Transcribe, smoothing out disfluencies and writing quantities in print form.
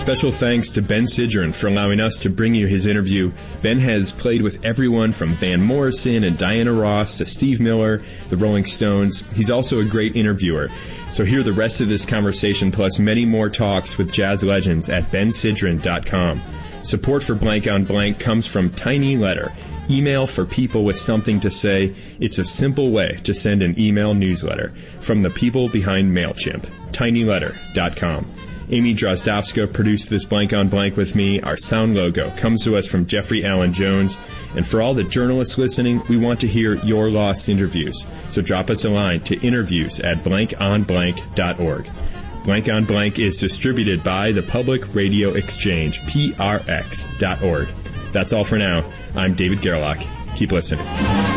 Special thanks to Ben Sidran for allowing us to bring you his interview. Ben has played with everyone from Van Morrison and Diana Ross to Steve Miller, the Rolling Stones. He's also a great interviewer. So hear the rest of this conversation plus many more talks with jazz legends at bensidran.com. Support for Blank on Blank comes from Tiny Letter. Email for people with something to say. It's a simple way to send an email newsletter from the people behind MailChimp. tinyletter.com. Amy Drozdowska produced this Blank on Blank with me. Our sound logo comes to us from Jeffrey Allen Jones. And for all the journalists listening, we want to hear your lost interviews. So drop us a line to interviews@blankonblank.org. Blank on Blank is distributed by the Public Radio Exchange, prx.org. That's all for now. I'm David Gerlach. Keep listening.